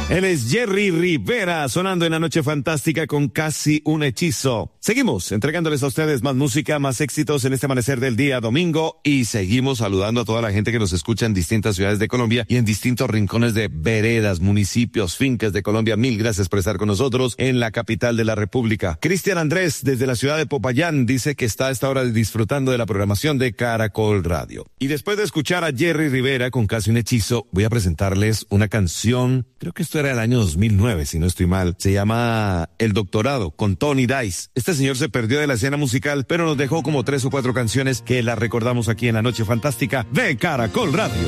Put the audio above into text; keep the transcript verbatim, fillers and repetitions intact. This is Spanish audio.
Él es Jerry Rivera, sonando en la noche fantástica con Casi un Hechizo. Seguimos entregándoles a ustedes más música, más éxitos en este amanecer del día domingo y seguimos saludando a toda la gente que nos escucha en distintas ciudades de Colombia y en distintos rincones de veredas, municipios, fincas de Colombia. Mil gracias por estar con nosotros en la capital de la República. Cristian Andrés, desde la ciudad de Popayán, dice que está a esta hora disfrutando de la programación de Caracol Radio. Y después de escuchar a Jerry Rivera con Casi un Hechizo, voy a presentarles una canción, creo que esto era el año dos mil nueve, si no estoy mal. Se llama El Doctorado, con Tony Dice. Este señor se perdió de la escena musical, pero nos dejó como tres o cuatro canciones que las recordamos aquí en la noche fantástica de Caracol Radio.